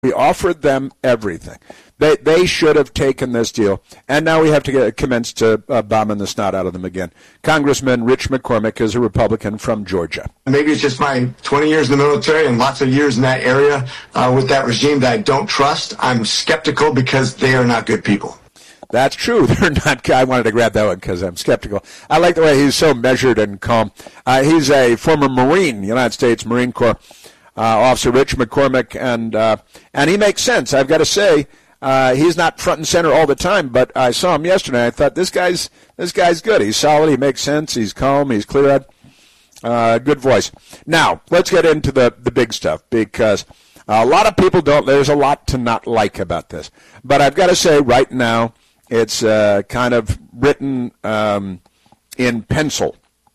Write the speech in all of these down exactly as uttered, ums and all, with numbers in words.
We offered them everything. They they should have taken this deal, and now we have to get, commence to uh, bombing the snot out of them again. Congressman Rich McCormick is a Republican from Georgia. Maybe it's just my twenty years in the military and lots of years in that area uh, with that regime that I don't trust. I'm skeptical because they are not good people. That's true. They're not. I wanted to grab that one because I'm skeptical. I like the way he's so measured and calm. Uh, he's a former Marine, United States Marine Corps uh, officer, Rich McCormick, and uh, and he makes sense. I've got to say. Uh, he's not front and center all the time, but I saw him yesterday. I thought this guy's this guy's good. He's solid. He makes sense. He's calm. He's clear-eyed. Uh, good voice. Now let's get into the the big stuff because a lot of people don't. There's a lot to not like about this, but I've got to say right now it's uh, kind of written um, in pencil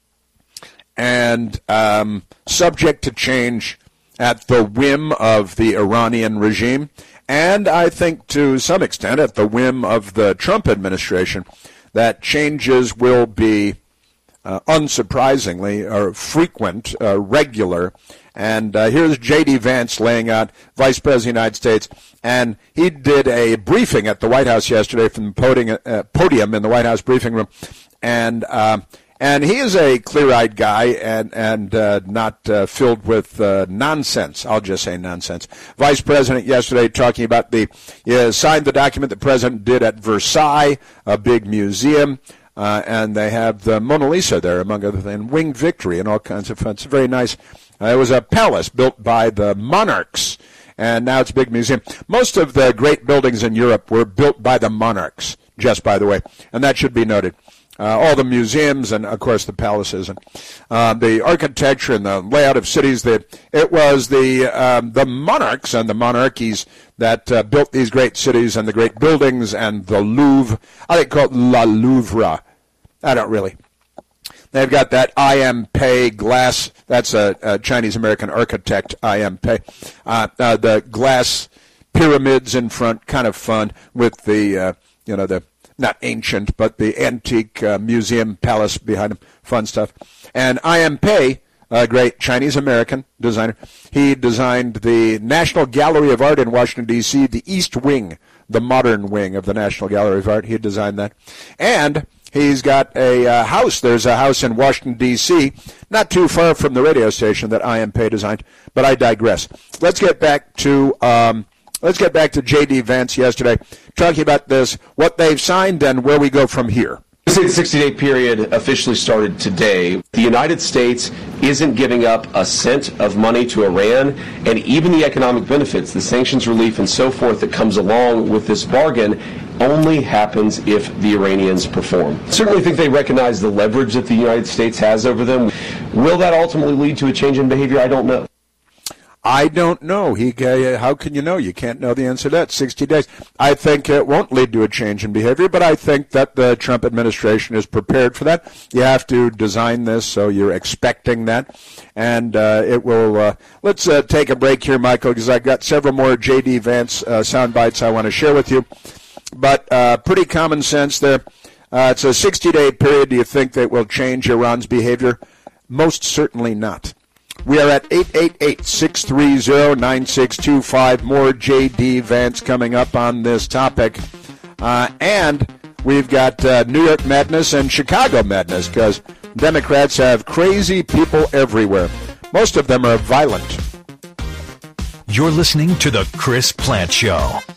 and um, subject to change at the whim of the Iranian regime. And I think to some extent at the whim of the Trump administration that changes will be uh, unsurprisingly or frequent, uh, regular. And uh, here's J D. Vance laying out, Vice President of the United States, and he did a briefing at the White House yesterday from the podium, uh, podium in the White House briefing room. And uh, And he is a clear-eyed guy and, and uh, not uh, filled with uh, nonsense. I'll just say nonsense. Vice President yesterday talking about the, uh, signed the document the President did at Versailles, a big museum, uh, and they have the Mona Lisa there, among other things, Winged Victory and all kinds of fun. It's very nice. Uh, it was a palace built by the monarchs, and now it's a big museum. Most of the great buildings in Europe were built by the monarchs, just by the way, and that should be noted. Uh, all the museums and, of course, the palaces and uh, the architecture and the layout of cities. That it was the um, the monarchs and the monarchies that uh, built these great cities and the great buildings and the Louvre. I think called La Louvre. I don't really. They've got that I M Pei glass. That's a, a Chinese-American architect, I M Pei. Uh, uh, the glass pyramids in front, kind of fun with the, uh, you know, the not ancient, but the antique uh, museum palace behind him. Fun stuff. And I M Pei, a great Chinese-American designer, he designed the National Gallery of Art in Washington, D C, the East Wing, the modern wing of the National Gallery of Art. He designed that. And he's got a uh, house. There's a house in Washington, D C, not too far from the radio station that I M Pei designed, but I digress. Let's get back to... Um, Let's get back to J D. Vance yesterday, talking about this, what they've signed, and where we go from here. The sixty-day period officially started today. The United States isn't giving up a cent of money to Iran, and even the economic benefits, the sanctions relief and so forth that comes along with this bargain only happens if the Iranians perform. Certainly think they recognize the leverage that the United States has over them. Will that ultimately lead to a change in behavior? I don't know. I don't know. He, uh, how can you know? You can't know the answer to that. sixty days. I think it won't lead to a change in behavior, but I think that the Trump administration is prepared for that. You have to design this so you're expecting that, and uh, it will. Uh, let's uh, take a break here, Michael, because I've got several more J D. Vance uh, sound bites I want to share with you. But uh, pretty common sense there. Uh, it's a sixty-day period. Do you think that will change Iran's behavior? Most certainly not. We are at eight eight eight, six three zero, nine six two five. More J D. Vance coming up on this topic. Uh, and we've got uh, New York madness and Chicago madness because Democrats have crazy people everywhere. Most of them are violent. You're listening to The Chris Plante Show.